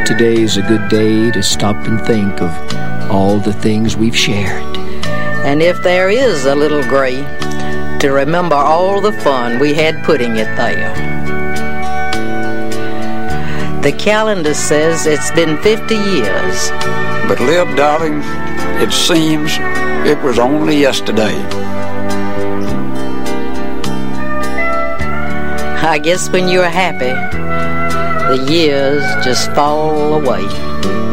today's a good day to stop and think of all the things we've shared. And if there is a little gray, to remember all the fun we had putting it there. The calendar says it's been 50 years. But live, darling, it seems it was only yesterday. I guess when you're happy, the years just fall away.